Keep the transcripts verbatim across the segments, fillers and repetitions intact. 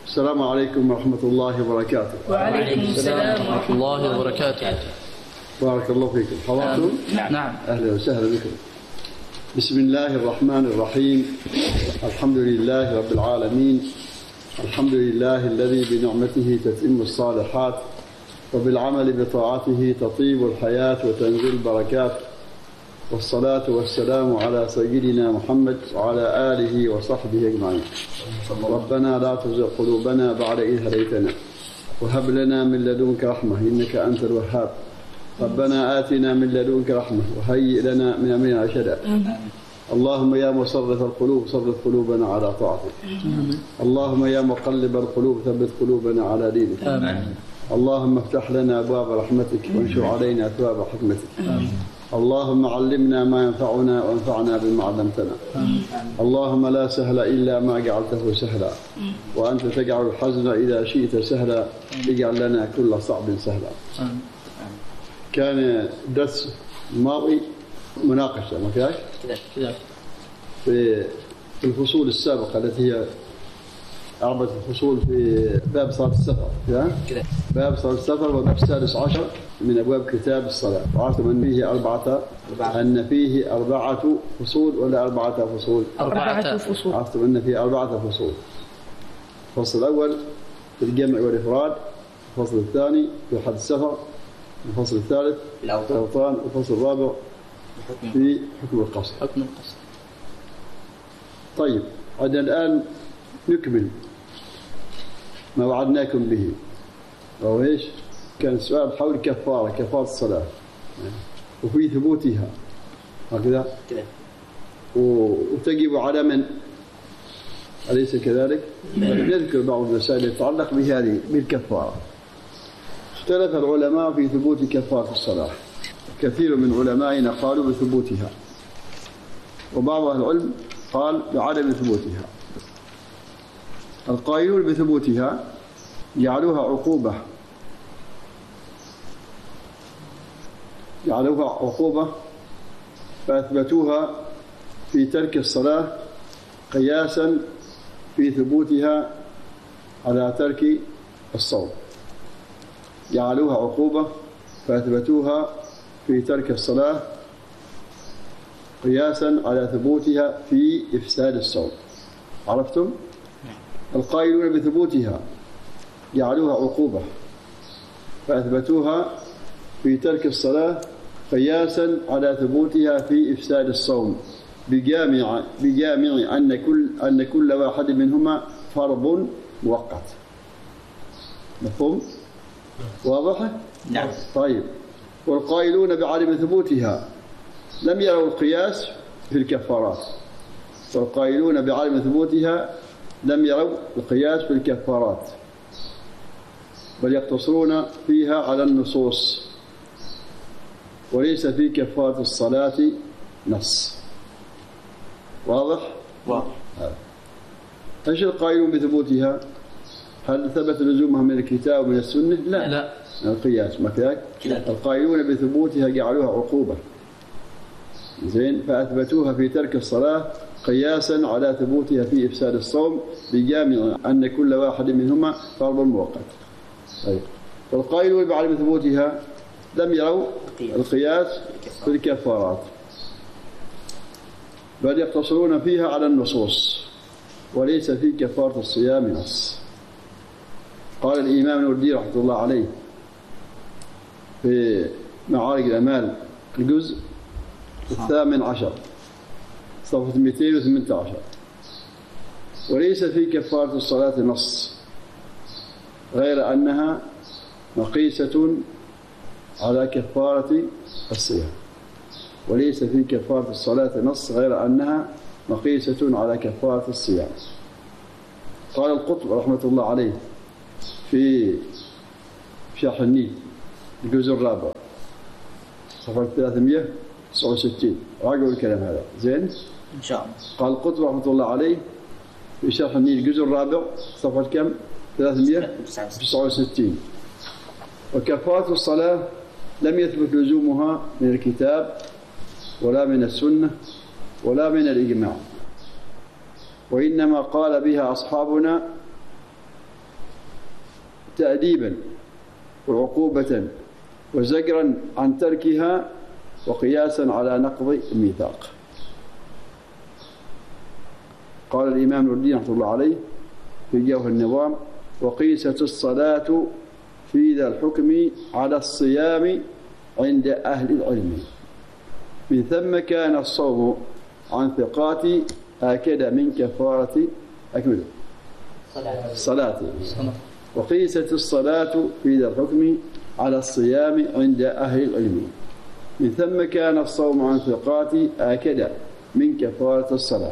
السلام عليكم ورحمة الله وبركاته. وعليكم السلام ورحمة الله وبركاته. بارك الله فيكم. حضرتم؟ نعم. أهلا وسهلا بكم. بسم الله الرحمن الرحيم. الحمد لله رب العالمين. الحمد لله الذي بنعمته تتم الصالحات وبالعمل بطاعته تطيب الحياة وتنزل البركات، والصلاة والسلام على سيدنا محمد وعلى آله وصحبه أجمعين. ربنا لا تزغ قلوبنا بعد إذ هديتنا وهب لنا من لدنك رحمة إنك أنت الوهاب. ربنا آتنا من لدنك رحمة وهيئ لنا من أمرنا رشدا. اللهم يا مصرف القلوب صرف قلوبنا على طاعتك. اللهم يا مقلب القلوب ثبت قلوبنا على دينك. آمين. اللهم افتح لنا أبواب رحمتك وانشر علينا أثواب حكمتك. آمين. اللهم علمنا ما ينفعنا وانفعنا بما علمتنا. اللهم لا سهل إلا ما جعلته سهلا، وأنت تجعل الحزن إذا شئت سهلا، اجعل لنا كل صعب سهلا. كان درس الماضي مناقشة ما كذا في الفصول السابقة التي هي أربعة الفصول في باب صلاة السفر. كذا باب صلاة السفر وباب السادس عشر من أبواب كتاب الصلاة. وعرفتم أن فيه أربعة أن فيه أربعة فصول ولا أربعة فصول؟ أربعة فصول. عرفتم أن فيه أربعة فصول. الفصل الأول في الجمع والإفراد، الفصل الثاني في حد السفر، الفصل الثالث في الأوطان، الفصل الرابع في حكم القصر. حكم القصر. طيب عندنا الآن نكمل ما وعدناكم به، وهو ايش؟ كان السؤال حول كفارة كفارة الصلاة وفي ثبوتها هكذا، وتجب على من؟ أليس كذلك؟ نذكر بعض المسائل تتعلق بهذه بالكفارة. اختلف العلماء في ثبوت كفارة الصلاة. كثير من علمائنا قالوا بثبوتها، وبعض أهل العلم قال بعدم ثبوتها. القائلون بثبوتها جعلوها عقوبة جعلوها عقوبة فأثبتوها في ترك الصلاة قياسا في ثبوتها على ترك الصوم. جعلوها عقوبة فأثبتوها في ترك الصلاة قياسا على ثبوتها في إفساد الصوم. عرفتم؟ القائلون بثبوتها جعلوها عقوبة فأثبتوها في ترك الصلاة قياسا على ثبوتها في إفساد الصوم بجامع بجامع أن كل أن كل واحد منهما فرض مؤقت. مفهوم؟ واضح؟ نعم. طيب، والقائلون بعدم ثبوتها لم يروا القياس في الكفارات. والقائلون بعدم ثبوتها لم يروا القياس في الكفارات، بل يقتصرون فيها على النصوص، وليس في كفارة الصلاة نص. واضح؟ واضح. ايش القائلون بثبوتها؟ هل ثبت لزومها من الكتاب ومن السنة؟ لا. لا. القياس ما كذلك؟ القائلون بثبوتها جعلوها عقوبة. زين، فأثبتوها في ترك الصلاة قياسا على ثبوتها في إفساد الصوم بجامع أن كل واحد منهما فرض مؤقت. طيب، والقائلون بعدم ثبوتها لم يروا القياس في الكفارات، بل يقتصرون فيها على النصوص، وليس في كفارة الصيام نص. قال الإمام الوردي رحمه الله عليه في معارج الأمال الجزء الثامن عشر صفحة مئتين وثمانية عشر: وليس في كفارة الصلاة نص غير أنها مقيسة على كفارة الصيام. وليس في كفارة الصلاة نص غير أنها مقيسة على كفارة الصيام. قال القطب رحمة الله عليه في شرح النيل الجزء الرابع صفحة ثلاثمئة وتسعة وستين، راجعوا الكلام هذا. زين إن شاء الله. قال القطب رحمة الله عليه في شرح النيل الجزء الرابع صفحة كم؟ ثلاثمئة وتسعة وستين: وكفارة الصلاة لم يثبت لزومها من الكتاب ولا من السنة ولا من الإجماع، وإنما قال بها أصحابنا تأديبا وعقوبة وزجرا عن تركها وقياسا على نقض الميثاق. قال الإمام نور الدين رحمه الله عليه في جوهر النظام: وقيست الصلاة في ذا الحكم على الصيام عند أهل العلم، من ثم كان الصوم عن ثقات آكد من كفارة أكمل الصلاة. وقيست الصلاة في ذا الحكم على الصيام عند أهل العلم، من ثم كان الصوم عن ثقات آكد من كفارة الصلاة.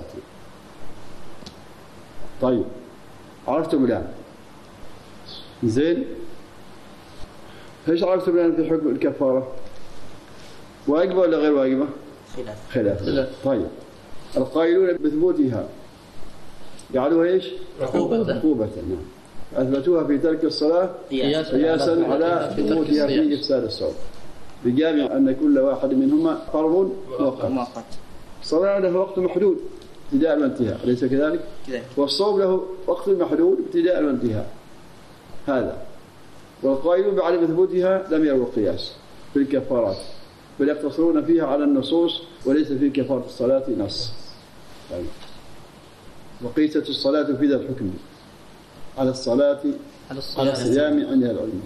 طيب، عرفتم الآن؟ زين، ايش عرفتم الآن في حكم الكفارة؟ واجبة ولا غير واجبة؟ خلاف. خلاف. طيب، القائلون بثبوتها جعلوها ايش؟ عقوبة. عقوبة. نعم. أثبتوها في ترك الصلاة قياسا على ثبوتها في إفساد الصوم، بجامع أن كل واحد منهما فرض مؤقت. الصلاة له وقت محدود ابتداء وانتهاء، أليس كذلك؟ والصوم له وقت محدود ابتداء وانتهاء. هذا. والقائلون بعدم ثبوتها لم يروا القياس في الكفارات، بل يقتصرون فيها على النصوص وليس في كفارة الصلاة نص. طيب. وقيست الصلاة في ذا الحكم على الصلاة على الصيام عند العلم.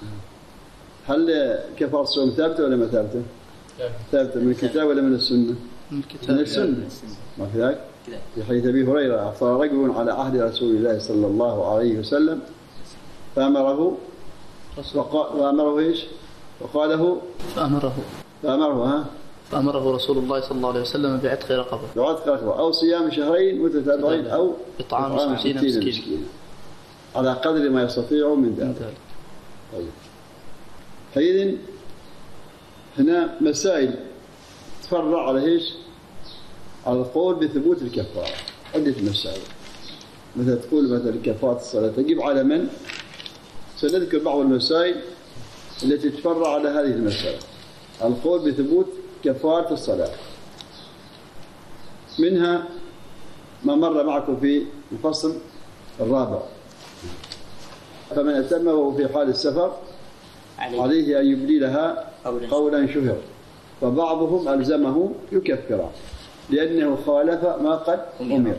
هل كفارة الصوم ثابتة ولا ما ثابتة؟ ثابتة من الكتاب ولا من السنة؟ من الكتاب. من السنة. ما في ذلك؟ في حديث أبي هريرة: أفطر رجل على عهد رسول الله صلى الله عليه وسلم فأمره وأمره إيش؟ وقاله فأمره فأمره ها فأمره رسول الله صلى الله عليه وسلم بعتق رقبة بعتق رقبة أو صيام شهرين متتابعين أو إطعام ستين مسكينا على قدر ما يستطيع من ذلك. طيب، حينئذ هنا مسائل تفرع على إيش؟ على القول بثبوت الكفارة. عدة مسائل، مثل تقول مثل كفارة الصلاة تجب على من؟ سنذكر بعض المسائل التي تفرع على هذه المسألة، القول بثبوت كفارة الصلاة. منها ما مر معكم في الفصل الرابع: فمن أتم وهو في حال السفر عليه أن يبدي لها قولا شهر، فبعضهم ألزمه يكفر لأنه خالف ما قد أمر.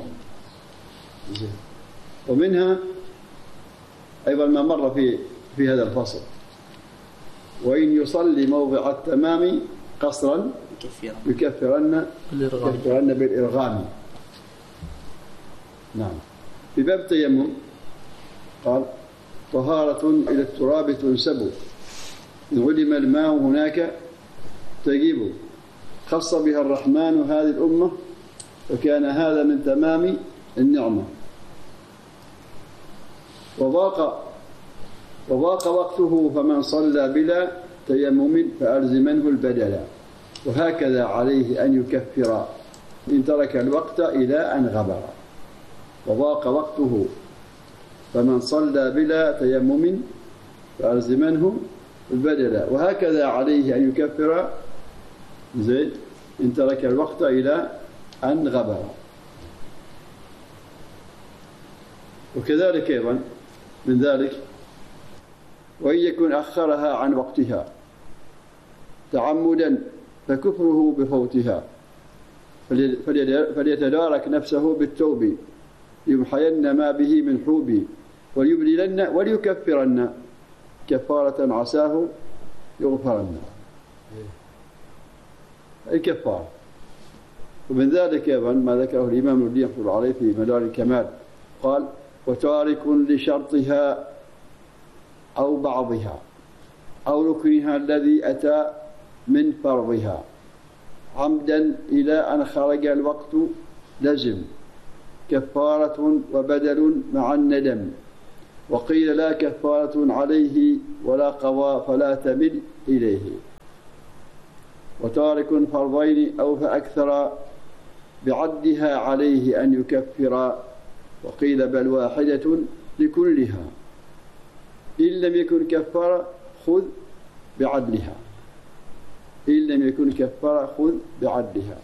ومنها أيضا ما مر في في هذا الفصل: وإن يصلي موضع التمام قصرا يكفرن يكفرن بالإرغام. نعم. في باب التيمم قال: طهارة إلى التراب تنسب، إن علم الماء هناك تجيب، خص بها الرحمن هذه الأمة وكان هذا من تمام النعمة. وضاق وضاق وقته فمن صلى بلا تيمم فألزمنه البدل، وهكذا عليه أن يكفر إن ترك الوقت إلى أن غبر. وضاق وقته فمن صلى بلا تيمم فألزمنه البدل، وهكذا عليه أن يكفر زين إن ترك الوقت إلى أن غبر. وكذلك أيضا من ذلك: وإن يكن أخرها عن وقتها تعمدا فكفره بفوتها، فليتدارك نفسه بالتوب يمحين ما به من حوب، وليبدلن وليكفرن كفارة عساه يغفرن. الكفارة. ومن ذلك أيضا ما ذكره الإمام نور الدين رحمه الله عليه في مدار الكمال قال: وتارك لشرطها أو بعضها أو ركنها الذي أتى من فرضها عمدا إلى أن خرج الوقت لزم كفارة وبدل مع الندم. وقيل لا كفارة عليه ولا قضاء فلا تمل إليه. وتارك فرضين أو فأكثر بعدها عليه أن يكفر، وقيل بل واحدة لكلها، إن لم يكن كفر خذ بعدلها، إن لم يكن كفر خذ بعدلها.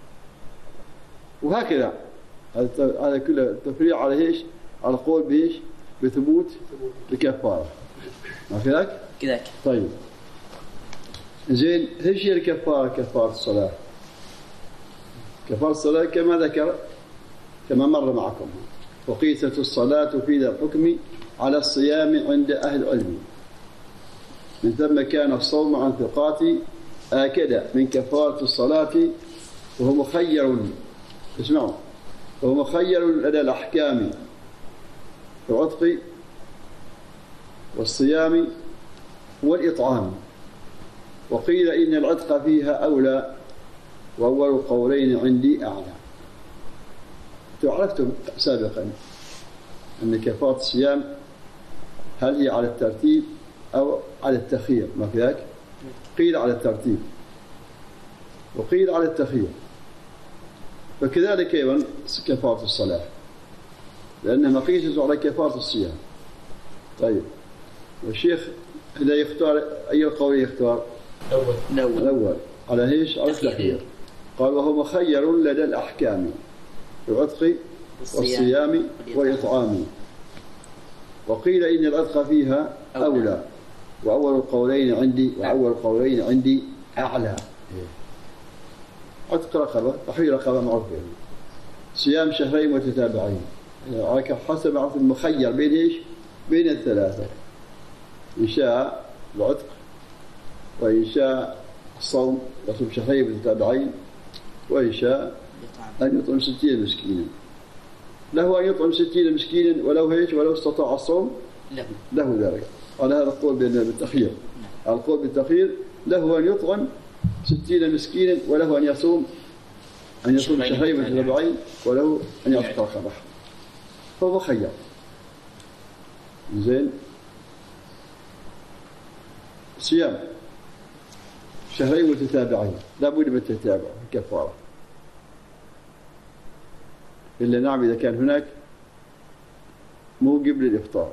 وهكذا هذا كله تفريع على إيش؟ على القول بإيش؟ بثبوت الكفارة. ما في لك؟ كذاك. طيب زين، ايش هي الكفارة؟ كفارة الصلاة. كفارة الصلاة كما ذكر كما مر معكم، وقيست الصلاة في ذا الحكم على الصيام عند أهل العلم، من ثم كان الصوم عن ثقات آكد من كفارة الصلاة، وهو مخير، اسمعوا، وهو مخير لدى الأحكام في العتق والصيام والإطعام. وقيل إن العتق فيها أولى، وأول قولين عندي أعلى. عرفتم سابقا أن كفارة الصيام هل هي على الترتيب أو على التخيير؟ ما كذاك؟ قيل على الترتيب وقيل على التخيير. فكذلك أيضا كفارة الصلاة، لأنها مقيسة على كفارة الصيام. طيب، والشيخ إذا يختار أي القول يختار؟ الأول. الأول على ايش؟ على التخيير. قال وهو مخير لدى الأحكام في العتق والصيام والإطعام. وقيل إن العتق فيها أولى، وأول القولين عندي وأول القولين عندي أعلى. عتق رقبة، تحرير رقبة معروف، صيام شهرين متتابعين، يعني حسب عرف المخير بين ايش؟ بين الثلاثة، إن شاء العتق وإن شاء الصوم يصوم شهرين متتابعين، وإن شاء أن يطعم ستين مسكينا. له أن يطعم ستين مسكينا ولو هيش ولو استطاع الصوم له, له ذلك. على هذا القول بالتخيير، على القول بالتخيير له أن يطعم ستين مسكينا وله أن يصوم أن يصوم شهرين متتابعين وله أن يعتق رقبة، فهو مخير. زين، صيام شهرين متتابعين لا بد من التتابع كفارة، إلا نعم إذا كان هناك موجب للإفطار.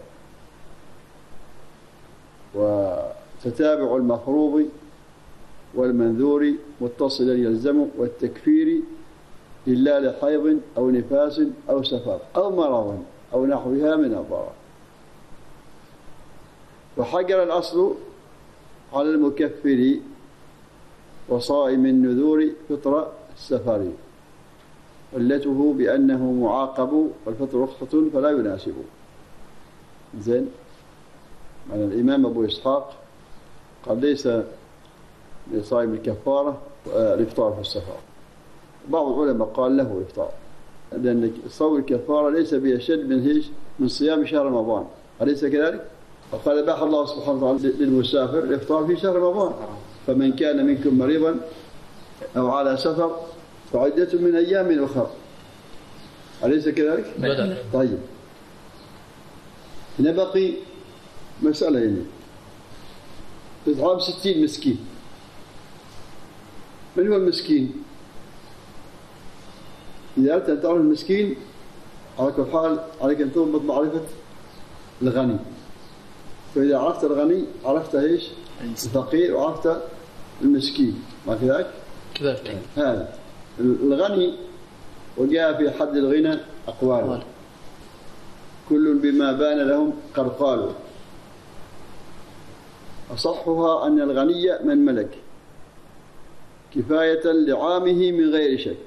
وتتابع المفروض والمنذور متصلا يلزم، والتكفير إلا لحيض أو نفاس أو سفر أو مرض أو نحوها من الضرر. وحجر الأصل على المكفر وصائم النذور فطر السفر، علته بأنه معاقب والفطر رخصة فلا يناسب. زين، معنى الإمام أبو إسحاق قال ليس لصائم الكفارة الإفطار في السفر. بعض العلماء قال له الإفطار، لأن صوم الكفارة ليس بأشد من هيش من صيام شهر رمضان، أليس كذلك؟ وقال باح الله سبحانه وتعالى للمسافر الإفطار في شهر رمضان، فمن كان منكم مريضا أو على سفر فعدة من أيام أخرى، أليس كذلك؟ بدأ. طيب، هنا بقي مسألة هنا، إطعام ستين مسكين. من هو المسكين؟ إذا أردت أن تعرف المسكين على كل حال عليك أن تضبط معرفة الغني. فإذا عرفت الغني عرفت إيش؟ الفقير، وعرفت المسكين، ما كذلك؟ كذلك. هذا الغني وجاء في حد الغنى أقوال، كل بما بان لهم قد قالوا. أصحها أن الغني من ملك كفاية لعامه من غير شك،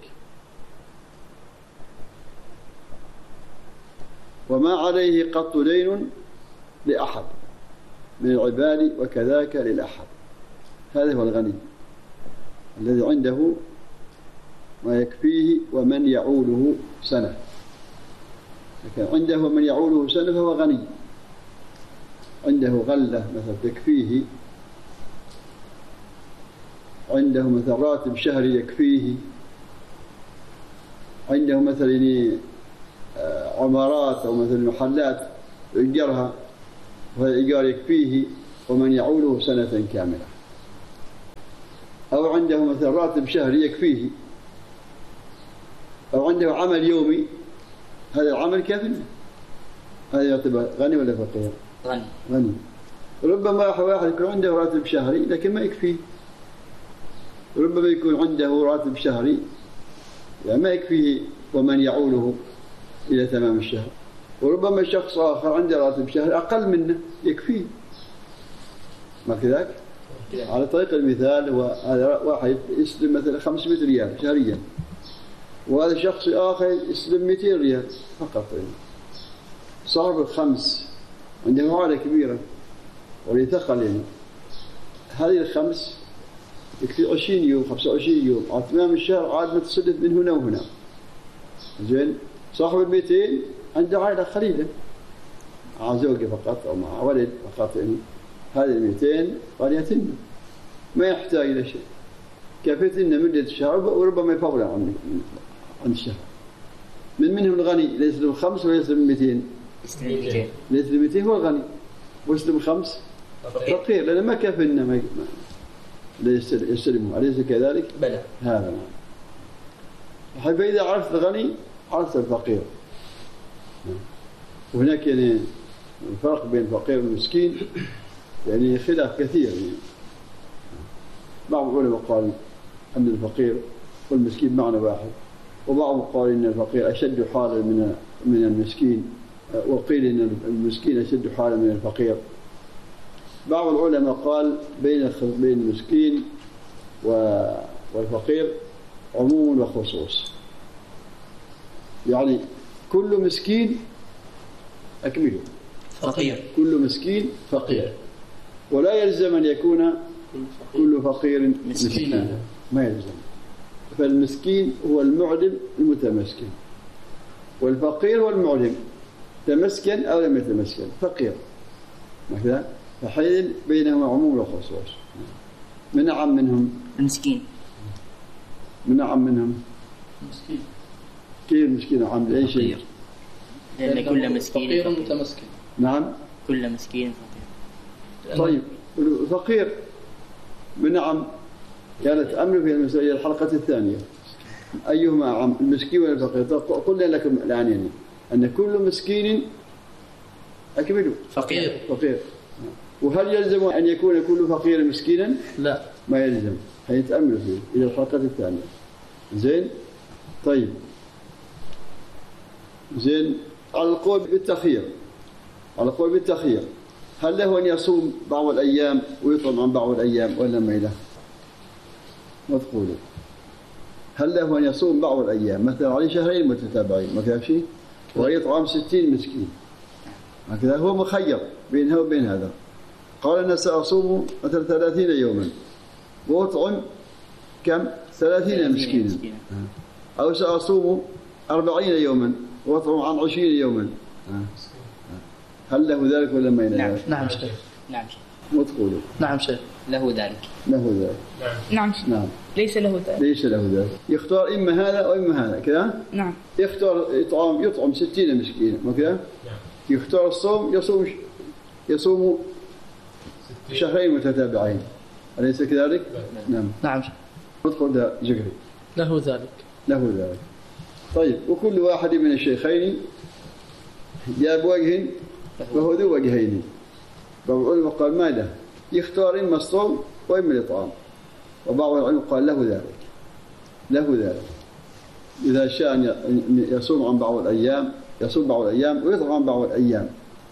وما عليه قط دين لأحد من العباد وكذاك للأحد. هذا هو الغني الذي عنده ما يكفيه ومن يعوله سنة. لكن عنده من يعوله سنة فهو غني، عنده غلة مثلا تكفيه، عنده مثلا راتب شهري يكفيه، عنده مثلا عمارات أو مثلا محلات يأجرها وهذا الإيجار يكفيه ومن يعوله سنة كاملة، أو عنده مثلا راتب شهري يكفيه، أو عنده عمل يومي هذا العمل كافي، هذا يعتبر غني ولا فقير؟ غني. غني. ربما واحد يكون عنده راتب شهري لكن ما يكفيه، ربما يكون عنده راتب شهري يعني ما يكفيه ومن يعوله إلى تمام الشهر، وربما شخص آخر عنده راتب شهري أقل منه يكفيه ما كذاك؟ على طريق المثال هو هذا واحد يسلم مثلا خمسمائة ريال شهريا، وهذا شخص آخر يسلم مئتين ريال فقط. صاحب الخمس عنده عائلة كبيرة وليثقل يعني، هذه الخمس يكفي عشرين يوم خمسة وعشرين يوم على تمام الشهر عاد متسلف من هنا وهنا. زين صاحب المئتين عنده عائلة قليلة مع زوجة فقط أو مع ولد فقط يعني، هذه المئتين قريتن ما يحتاج إلى شيء، كفتن مدة الشهر وربما يفضل عن عن الشهر. من منهم الغني ليسلم خمس ويسلم مئتين؟ ليسلم مئتين هو الغني، ويسلم خمس فقير لأنه ما كفنا ما يستلمه، أليس كذلك؟ بلى. هذا نعم. فإذا عرفت الغني عرفت الفقير. وهناك يعني الفرق بين الفقير والمسكين يعني خلاف كثير يعني. بعض العلماء قال أن الفقير والمسكين معنى واحد، وبعضهم قال أن الفقير أشد حالا من من المسكين، وقيل أن المسكين أشد حالا من الفقير. بعض العلماء قال بين بين المسكين والفقير عموم وخصوص، يعني كل مسكين أكمله فقير، كل مسكين فقير، ولا يلزم أن يكون كل فقير مسكينا، ما يلزم. فالمسكين هو المعدم المتمسكن، والفقير هو المعدم تمسكن أو لم يتمسكن فقير مثلا، فحين بينهما عموم وخصوص. من أعم منهم المسكين، من أعم منهم المسكين. كيف المسكين أعم بأي شيء؟ لأن كل مسكين فقير متمسكن. نعم كل مسكين فقير. طيب الفقير من أعم كانت أمر في المسألة الحلقة الثانية أيهما أعم المسكين ولا الفقير؟ قلنا لكم الآن يعني أن كل مسكين أكمله فقير فقير. وهل يلزم أن يكون كل فقير مسكينا؟ لا، ما يلزم، هيتأمل فيه إلى الحلقة الثانية. زين طيب زين على القول بالتخيير، على القول بالتخيير هل له أن يصوم بعض الأيام ويطعم عن بعض الأيام ولا ما له؟ ما تقولوا؟ هل له أن يصوم بعض الأيام مثلا عليه شهرين متتابعين ما كان شيء، ويطعم ستين مسكين هكذا؟ هو مخير بين هذا وبين هذا. قال أنا سأصوم مثلا ثلاثين يوما وأطعم كم؟ ثلاثين مسكينا، أو سأصوم أربعين يوما وأطعم عن عشرين يوما. هل له ذلك ولا ما له؟ نعم نعم شيخ. نعم شيخ. ما تقولوا؟ نعم شيخ. له ذلك. له ذلك. نعم. نعم. ليس له ذلك. ليس له ذلك. يختار إما هذا أو إما هذا كذا. نعم. يختار يطعم يطعم ستين مسكينا ما كذا. يختار الصوم يصوم يصوم شهرين متتابعين، أليس كذلك؟ نعم. نعم شيخ. ادخل ده زكري. له ذلك. له ذلك. طيب وكل واحد من الشيخين جاء بوجه فهو ذو وجهين. بعض العلماء قال ما له، يختار إما الصوم وإما الإطعام، وبعض العلماء قال له ذلك، له ذلك إذا شاء أن يصوم عن بعض الأيام يصوم بعض الأيام ويطعم عن بعض الأيام.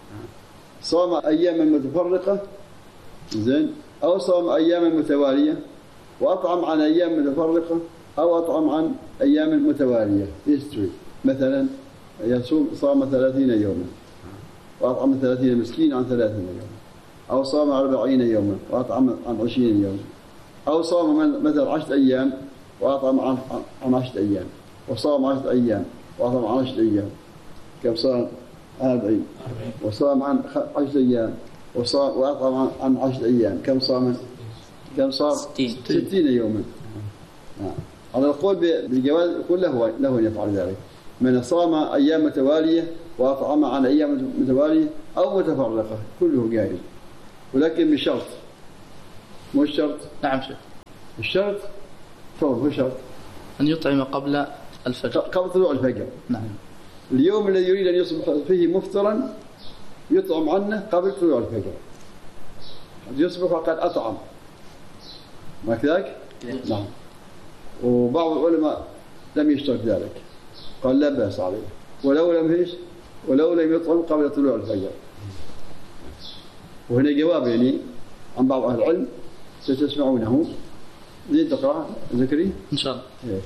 صام أياما متفرقة زين، أو صام أياما متوالية وأطعم عن أيام متفرقة، أو أطعم عن أيام متوالية يستوي. مثلا يصوم صام ثلاثين يوما وأطعم ثلاثين مسكين عن ثلاثين يوما، أو صام أربعين يوما وأطعم عن عشرين يوما، أو صام مثلا عشرة أيام وأطعم عن عن عشرة أيام، وصام عشرة أيام وأطعم عن عشرة أيام، كم صام؟ أربعين. وصام عن عشرة أيام وصام وأطعم عن عشرة أيام، كم صام؟ كم صام؟ ستين. ستين يوما. على القول بالجواز كله له أن يفعل ذلك، من صام أيام متوالية وأطعم عن أيام متوالية أو متفرقة كله جائز، ولكن بشرط. مو الشرط؟ نعم شيخ. الشرط فور هو شرط أن يطعم قبل الفجر. قبل طلوع الفجر. نعم. اليوم الذي يريد أن يصبح فيه مفطرا يطعم عنه قبل طلوع الفجر، يصبح قد أطعم ما كذلك؟ نعم. وبعض العلماء لم يشترط ذلك، قال لا بأس عليه ولو لم هيش ولو لم يطعم قبل طلوع الفجر. وهنا جواب يعني عن بعض أهل العلم ستسمعونه. زين تقرأ ذكري إن شاء الله. إيه.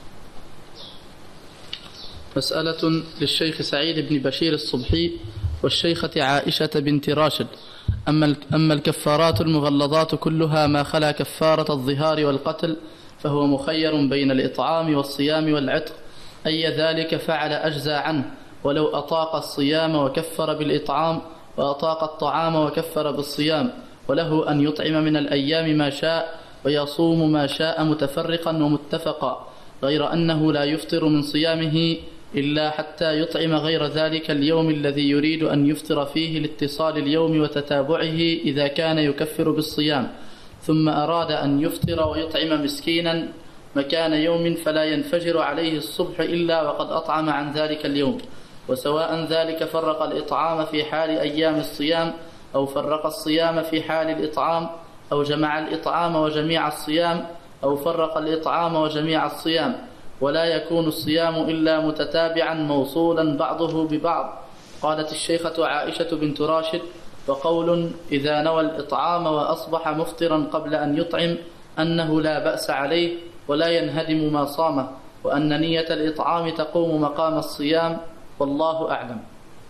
مسألة للشيخ سعيد بن بشير الصبحي والشيخة عائشة بنت راشد. أما أما الكفارات المغلظات كلها ما خلا كفارة الظهار والقتل فهو مخير بين الإطعام والصيام والعتق، أي ذلك فعل أجزى عنه، ولو أطاق الصيام وكفر بالإطعام، وأطاق الطعام وكفر بالصيام، وله أن يطعم من الأيام ما شاء ويصوم ما شاء متفرقا ومتفقا، غير أنه لا يفطر من صيامه إلا حتى يطعم غير ذلك اليوم الذي يريد أن يفطر فيه لاتصال اليوم وتتابعه إذا كان يكفر بالصيام، ثم أراد أن يفطر ويطعم مسكينا مكان يوم فلا ينفجر عليه الصبح إلا وقد أطعم عن ذلك اليوم، وسواء ذلك فرق الإطعام في حال أيام الصيام أو فرق الصيام في حال الإطعام، أو جمع الإطعام وجميع الصيام، أو فرق الإطعام وجميع الصيام، ولا يكون الصيام إلا متتابعا موصولا بعضه ببعض. قالت الشيخة عائشة بنت راشد: وقول إذا نوى الإطعام وأصبح مفطرا قبل أن يطعم أنه لا بأس عليه ولا ينهدم ما صامه، وأن نية الإطعام تقوم مقام الصيام، والله أعلم.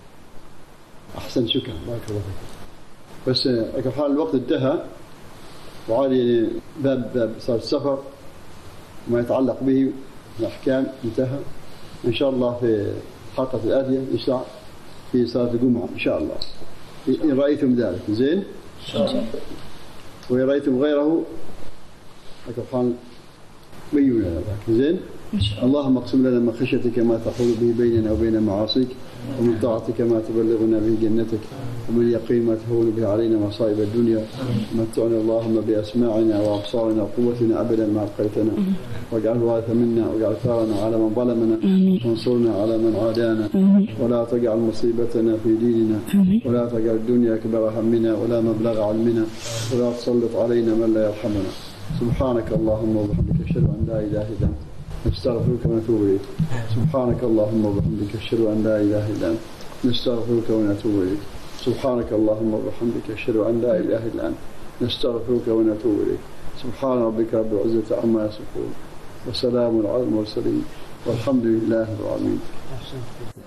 أحسن، شكرا، بارك الله فيك. بس أكو حال الوقت انتهى، وعاد يعني باب باب صار السفر وما يتعلق به الأحكام انتهى. إن شاء الله في الحلقة الآتية نشرع في صلاة الجمعة إن شاء الله، إن رأيتم ذلك. زين إن شاء الله. وإن رأيتم غيره أكو حال بينوا لنا ذلك. زين إن شاء الله. اللهم اقسم لنا من خشيتك ما تحول به بيننا وبين معاصيك، ومن طاعتك ما تبلغنا به جنتك، ومن اليقين ما تهون به علينا مصائب الدنيا. متعنا اللهم بأسماعنا وأبصارنا وقوتنا أبدا ما أبقيتنا، واجعله وارثا منا، واجعل ثارنا على من ظلمنا، وانصرنا على من عادانا، ولا تجعل مصيبتنا في ديننا، ولا تجعل الدنيا أكبر همنا ولا مبلغ علمنا، ولا تسلط علينا من لا يرحمنا. سبحانك اللهم وبحمدك أشهد أن لا إله إلا أنت نستغفرك ونتوب إليك. سبحانك اللهم وبحمدك أشهد أن لا إله إلا أنت نستغفرك ونتوب إليك. سبحانك اللهم وبحمدك أشهد أن لا إله إلا أنت نستغفرك ونتوب إليك. سبحان ربك رب العزة عما يصفون، وسلام على المرسلين، والحمد لله رب العالمين.